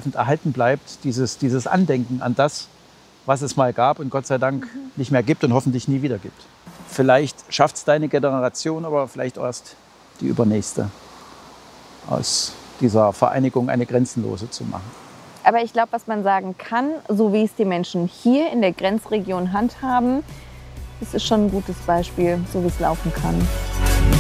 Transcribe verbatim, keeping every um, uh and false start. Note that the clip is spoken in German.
hoffend erhalten bleibt, dieses, dieses Andenken an das, was es mal gab und Gott sei Dank mhm. nicht mehr gibt und hoffentlich nie wieder gibt. Vielleicht schafft es deine Generation, aber vielleicht erst die übernächste, aus dieser Vereinigung eine grenzenlose zu machen. Aber ich glaube, was man sagen kann, so wie es die Menschen hier in der Grenzregion handhaben, das ist schon ein gutes Beispiel, so wie es laufen kann.